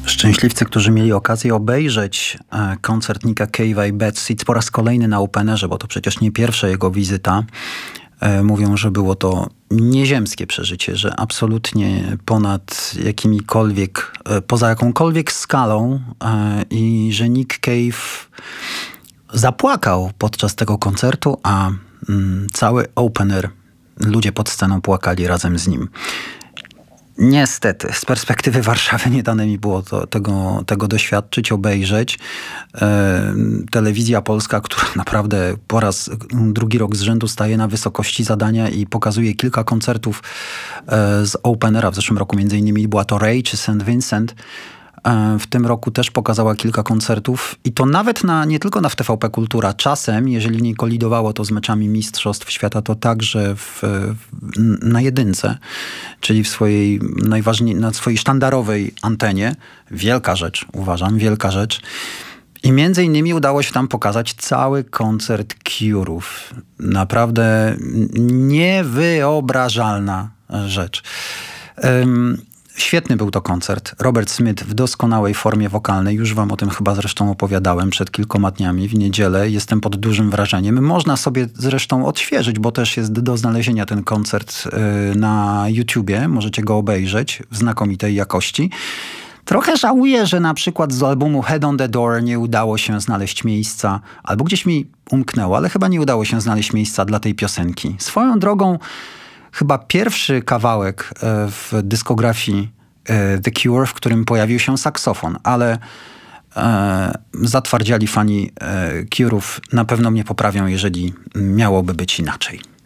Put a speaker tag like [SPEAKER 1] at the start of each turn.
[SPEAKER 1] Szczęśliwcy, którzy mieli okazję obejrzeć koncert Nicka Cave'a i Bad Seeds po raz kolejny na Openerze, bo to przecież nie pierwsza jego wizyta, mówią, że było to nieziemskie przeżycie, że absolutnie ponad jakimikolwiek, poza jakąkolwiek skalą i że Nick Cave zapłakał podczas tego koncertu, a cały Opener, ludzie pod sceną płakali razem z nim. Niestety, z perspektywy Warszawy nie dane mi było tego doświadczyć, obejrzeć. Telewizja Polska, która naprawdę po raz drugi rok z rzędu staje na wysokości zadania i pokazuje kilka koncertów z Openera. W zeszłym roku między innymi była to Ray czy St. Vincent. W tym roku też pokazała kilka koncertów i to nawet nie tylko w TVP Kultura. Czasem, jeżeli nie kolidowało to z meczami Mistrzostw Świata, to także na jedynce, czyli na swojej sztandarowej antenie. Wielka rzecz, uważam, wielka rzecz. I między innymi udało się tam pokazać cały koncert Cure'ów. Naprawdę niewyobrażalna rzecz. Świetny był to koncert. Robert Smith w doskonałej formie wokalnej. Już wam o tym chyba zresztą opowiadałem przed kilkoma dniami w niedzielę. Jestem pod dużym wrażeniem. Można sobie zresztą odświeżyć, bo też jest do znalezienia ten koncert na YouTubie. Możecie go obejrzeć w znakomitej jakości. Trochę żałuję, że na przykład z albumu Head on the Door nie udało się znaleźć miejsca, albo gdzieś mi umknęło, ale chyba nie udało się znaleźć miejsca dla tej piosenki. Swoją drogą chyba pierwszy kawałek w dyskografii The Cure, w którym pojawił się saksofon, ale zatwardziali fani Cure'ów na pewno mnie poprawią, jeżeli miałoby być inaczej.